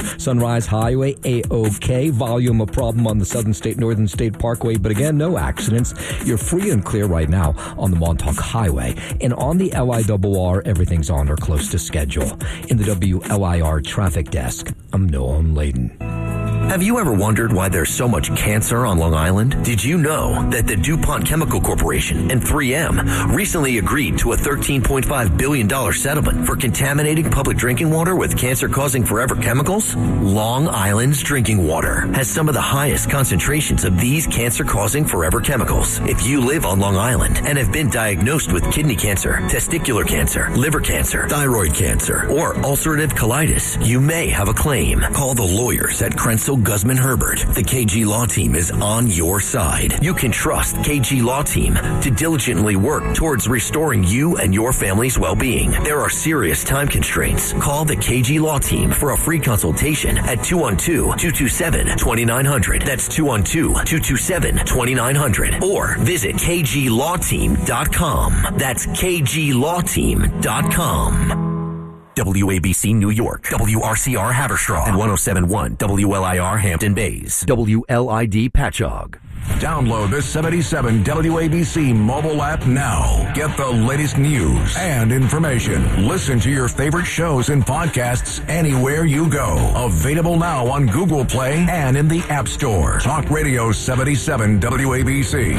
Sunrise Highway, A-OK. Volume a problem on the Southern State, Northern State Parkway, but again, no accidents. You're free and clear right now on the Montauk Highway. And on the LIRR, everything's on or close to schedule. In the WLIR traffic desk, I'm Noam Laden. Have you ever wondered why there's so much cancer on Long Island? Did you know that the DuPont Chemical Corporation and 3M recently agreed to a $13.5 billion settlement for contaminating public drinking water with cancer-causing forever chemicals? Long Island's drinking water has some of the highest concentrations of these cancer-causing forever chemicals. If you live on Long Island and have been diagnosed with kidney cancer, testicular cancer, liver cancer, thyroid cancer, or ulcerative colitis, you may have a claim. Call the lawyers at Krenzel Guzman Herbert. The KG Law Team is on your side. You can trust KG Law Team to diligently work towards restoring you and your family's well-being. There are serious time constraints. Call the KG Law Team for a free consultation at 212-227-2900. That's 212-227-2900. Or visit kglawteam.com. That's kglawteam.com. WABC New York, WRCR Haverstraw, and 107.1 WLIR Hampton Bays, WLID Patchogue. Download the 77 WABC mobile app now. Get the latest news and information. Listen to your favorite shows and podcasts anywhere you go. Available now on Google Play and in the App Store. Talk Radio 77 WABC.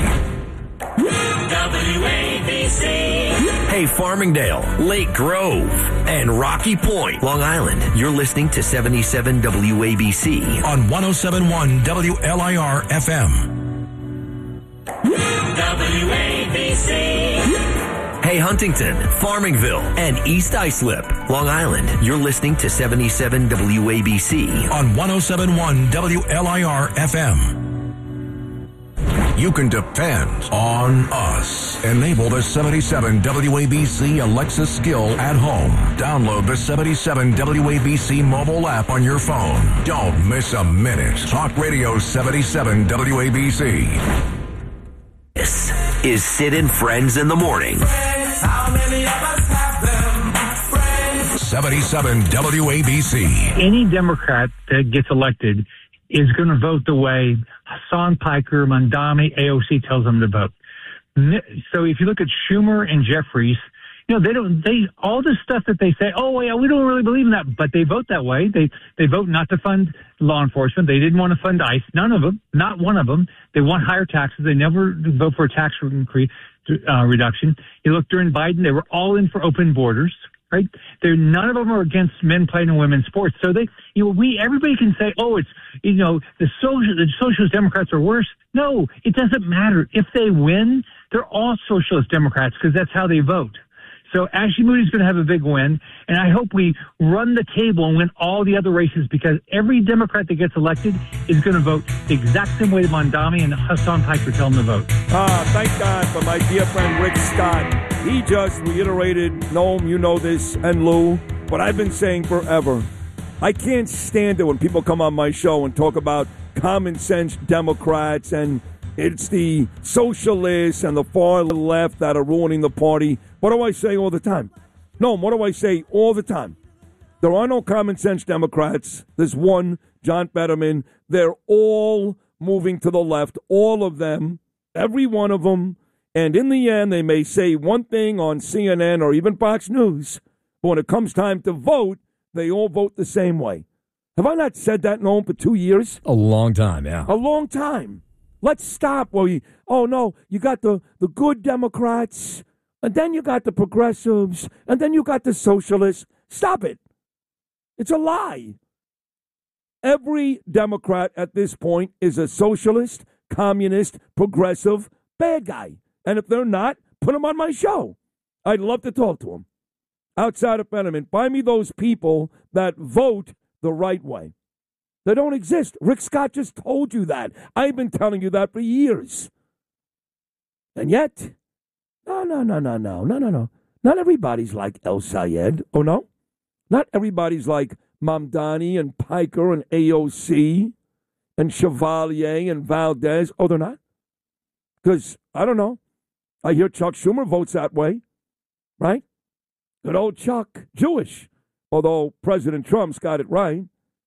WABC. Hey, Farmingdale, Lake Grove, and Rocky Point, Long Island. You're listening to 77 WABC on 107.1 WLIR FM. WABC. Hey, Huntington, Farmingville, and East Islip, Long Island. You're listening to 77 WABC on 107.1 WLIR FM. You can depend on us. Enable the 77 WABC Alexa skill at home. Download the 77 WABC mobile app on your phone. Don't miss a minute. Talk Radio 77 WABC. This is Sid and Friends in the Morning. How many of us have them? Friends. 77 WABC. Any Democrat that gets elected is going to vote the way Hassan Piker, Mamdani, AOC tells them to vote. So if you look at Schumer and Jeffries, you know, all the stuff that they say, oh, yeah, we don't really believe in that, but they vote that way. They vote not to fund law enforcement. They didn't want to fund ICE. None of them, not one of them. They want higher taxes. They never vote for a tax reduction. You look during Biden, they were all in for open borders. Right? None of them are against men playing in women's sports. So everybody can say, oh, it's, the socialist Democrats are worse. No, it doesn't matter. If they win, they're all socialist Democrats because that's how they vote. So Ashley Moody's going to have a big win, and I hope we run the table and win all the other races because every Democrat that gets elected is going to vote the exact same way that Mamdani and Hassan Piker tell them to vote. Thank God for my dear friend Rick Scott. He just reiterated, Noam, you know this, and Lou, what I've been saying forever. I can't stand it when people come on my show and talk about common sense Democrats and it's the socialists and the far left that are ruining the party. What do I say all the time? No, what do I say all the time? There are no common sense Democrats. There's one, John Fetterman. They're all moving to the left, all of them, every one of them. And in the end, they may say one thing on CNN or even Fox News. But when it comes time to vote, they all vote the same way. Have I not said that, Noam, for 2 years? A long time, yeah. A long time. Let's stop. You got the good Democrats, and then you got the progressives, and then you got the socialists. Stop it. It's a lie. Every Democrat at this point is a socialist, communist, progressive, bad guy. And if they're not, put them on my show. I'd love to talk to them. Outside of Fetterman, find me those people that vote the right way. They don't exist. Rick Scott just told you that. I've been telling you that for years. And yet, no. Not everybody's like El Sayed. Oh, no? Not everybody's like Mamdani and Piker and AOC and Chevalier and Valdez. Oh, they're not? Because, I don't know. I hear Chuck Schumer votes that way, right? Good old Chuck, Jewish. Although President Trump's got it right.